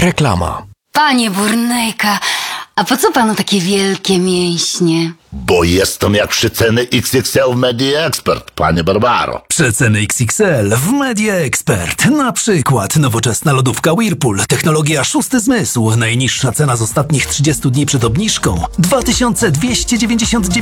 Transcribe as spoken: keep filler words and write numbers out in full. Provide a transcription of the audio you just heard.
Reklama. Panie Burnejka, a po co panu takie wielkie mięśnie? Bo jestem jak przeceny X X L w Media Expert, panie Barbaro. Przeceny X X L w Media Expert. Na przykład nowoczesna lodówka Whirlpool, technologia szósty zmysł. Najniższa cena z ostatnich trzydziestu dni przed obniżką dwa tysiące dwieście dziewięćdziesiąt dziewięć